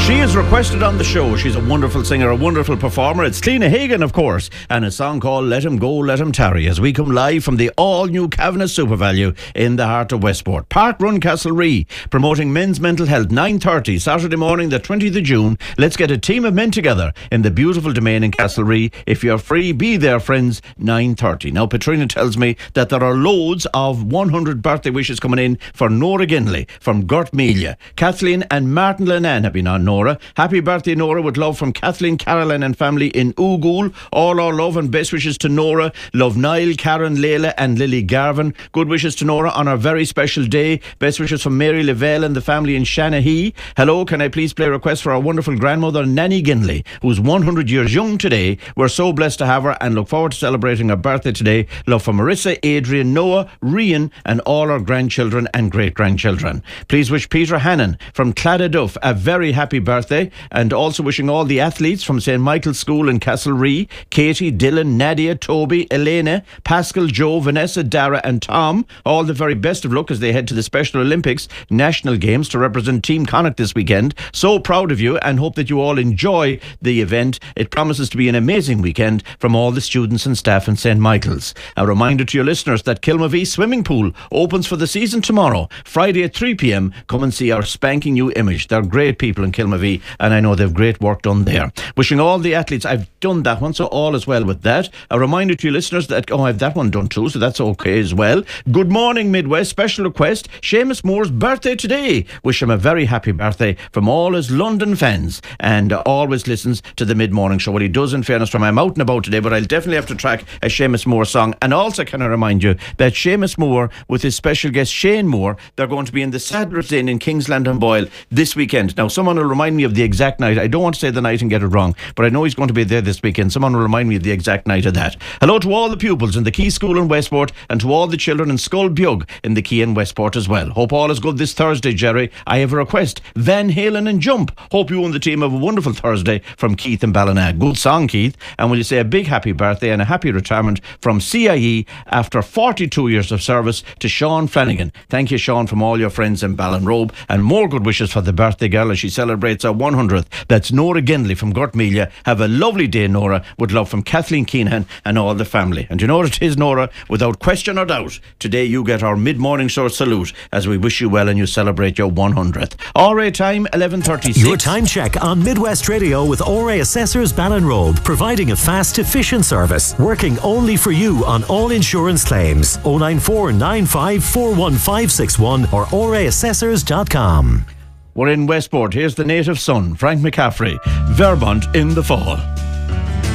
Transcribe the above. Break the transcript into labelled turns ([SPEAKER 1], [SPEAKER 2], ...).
[SPEAKER 1] She is requested on the show. She's a wonderful singer, a wonderful performer. It's Tina Hagan, of course, and a song called Let Him Go, Let Him Tarry, as we come live from the all-new Cavanagh SuperValu in the heart of Westport. Park Run Castlerea, promoting men's mental health, 9:30, Saturday morning, the 20th of June. Let's get a team of men together in the beautiful domain in Castlerea. If you're free, be there, friends, 9:30. Now, Petrina tells me that there are loads of 100 birthday wishes coming in for Nora Ginley from Gurtmelia. Kathleen and Martin Lennon have been on, Nora. Happy birthday, Nora, with love from Kathleen, Caroline and family in Oogool. All our love and best wishes to Nora. Love Niall, Karen, Leila and Lily Garvin. Good wishes to Nora on our very special day. Best wishes from Mary Lavelle and the family in Shanahy. Hello, can I please play a request for our wonderful grandmother, Nanny Ginley, who's 100 years young today. We're so blessed to have her and look forward to celebrating her birthday today. Love from Marissa, Adrian, Noah, Rian and all our grandchildren and great-grandchildren. Please wish Peter Hannon from Cladaduff a very happy birthday, and also wishing all the athletes from St. Michael's School in Castlerea, Katie, Dylan, Nadia, Toby, Elena, Pascal, Joe, Vanessa, Dara and Tom, all the very best of luck as they head to the Special Olympics National Games to represent Team Connacht this weekend. So proud of you and hope that you all enjoy the event. It promises to be an amazing weekend from all the students and staff in St. Michael's. A reminder to your listeners that Kilmavee Swimming Pool opens for the season tomorrow, Friday at 3 p.m. Come and see our spanking new image. They're great people in Kilmavee, and I know they've great work done there. Wishing all the athletes, I've done that one, so all is well with that. A reminder to you listeners that, I have that one done too, so that's okay as well. Good morning, Midwest. Special request, Seamus Moore's birthday today. Wish him a very happy birthday from all his London fans, and always listens to the mid-morning show. What he does, in fairness, from I'm out and about today, but I'll definitely have to track a Seamus Moore song. And also, can I remind you that Seamus Moore, with his special guest Shane Moore, they're going to be in the Sadler's Inn in Kingsland and Boyle this weekend. Now, someone will remind me of the exact night. I don't want to say the night and get it wrong, but I know he's going to be there this weekend. Someone will remind me of the exact night of that. Hello to all the pupils in the Key School in Westport and to all the children in Skulbjug in the Key in Westport as well. Hope all is good this Thursday, Jerry. I have a request, Van Halen and Jump. Hope you and the team have a wonderful Thursday from Keith and Ballina. Good song, Keith. And will you say a big happy birthday and a happy retirement from CIE after 42 years of service to Sean Flanagan. Thank you, Sean, from all your friends in Ballinrobe, and more good wishes for the birthday girl as she celebrates her 100th. That's Nora Ginley from Gurtmelia. Have a lovely day, Nora, with love from Kathleen Keenan and all the family. And you know what it is, Nora, without question or doubt, today you get our mid-morning show salute as we wish you well and you celebrate your 100th. RA time, 11:36.
[SPEAKER 2] Your time check on Midwest Radio with RA Assessors Ballinrobe, providing a fast, efficient service, working only for you on all insurance claims. 094 95 41561 or raassessors.com.
[SPEAKER 1] We're in Westport. Here's the native son, Frank McCaffrey. Vermont in the fall.